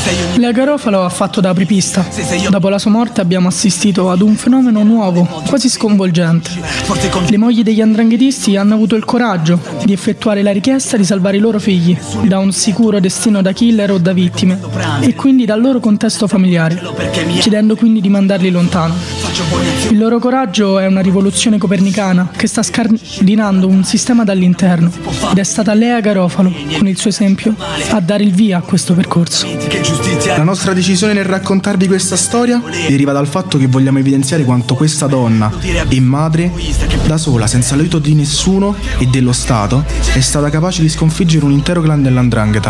Lea Garofalo ha fatto da apripista. Dopo la sua morte abbiamo assistito ad un fenomeno nuovo, quasi sconvolgente. Le mogli degli 'ndranghetisti hanno avuto il coraggio di effettuare la richiesta di salvare i loro figli da un sicuro destino da killer o da vittime e quindi dal loro contesto familiare, chiedendo quindi di mandarli lontano. Il loro coraggio è una rivoluzione copernicana che sta scardinando un sistema dall'interno ed è stata Lea Garofalo, con il suo esempio, a dare il via a questo percorso. La nostra decisione nel raccontarvi questa storia deriva dal fatto che vogliamo evidenziare quanto questa donna e madre, da sola, senza l'aiuto di nessuno e dello Stato, è stata capace di sconfiggere un intero clan dell''ndrangheta.